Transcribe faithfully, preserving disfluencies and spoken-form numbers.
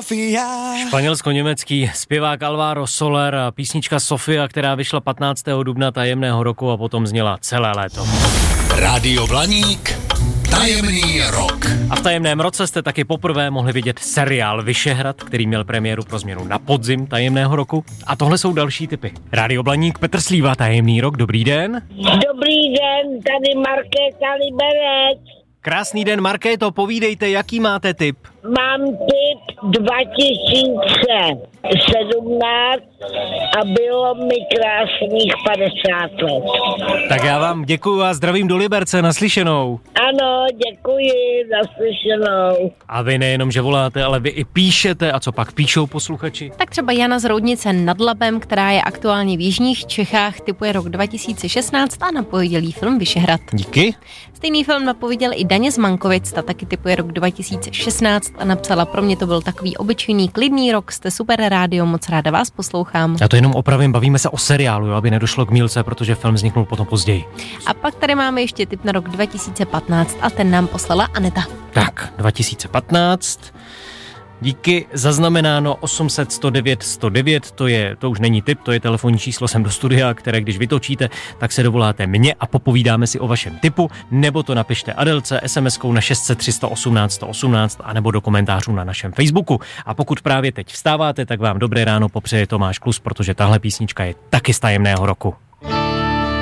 Sofia. Španělsko-německý zpěvák Alvaro Soler a písnička Sofia, která vyšla patnáctého dubna tajemného roku a potom zněla celé léto. Rádio Blaník, tajemný rok. A v tajemném roce jste taky poprvé mohli vidět seriál Vyšehrad, který měl premiéru pro změnu na podzim tajemného roku. A tohle jsou další tipy. Rádio Blaník, Petr Slíva, tajemný rok, dobrý den. Dobrý den, tady Markéta Liberec. Krásný den, Markéto, povídejte, jaký máte tip? Mám tip dva tisíce sedmnáct a bylo mi krásných padesát let. Tak já vám děkuju a zdravím do Liberce, naslyšenou. Ano, děkuji, naslyšenou. A vy nejenom, že voláte, ale vy i píšete. A co pak píšou posluchači? Tak třeba Jana z Roudnice nad Labem, která je aktuálně v jižních Čechách, tipuje rok dva tisíce šestnáct a napověděl jí film Vyšehrad. Díky. Stejný film napověděl i Daně z Mankovic, ta taky tipuje rok dva tisíce šestnáct a napsala: pro mě to byl takový obyčejný klidný rok, jste super rádio, moc ráda vás poslouchám. Já to jenom opravím, bavíme se o seriálu, jo, aby nedošlo k mýlce, protože film vzniknul potom později. A pak tady máme ještě tip na rok dva tisíce patnáct a ten nám poslala Aneta. Tak, dva tisíce patnáct. Díky, zaznamenáno osm set sto devět sto devět, to je, to už není tip, to je telefonní číslo sem do studia, které když vytočíte, tak se dovoláte mě a popovídáme si o vašem tipu, nebo to napište Adelce es em eskou na šest set tři sto osmnáct sto osmnáct a nebo do komentářů na našem Facebooku. A pokud právě teď vstáváte, tak vám dobré ráno popřeje Tomáš Klus, protože tahle písnička je taky z tajemného roku.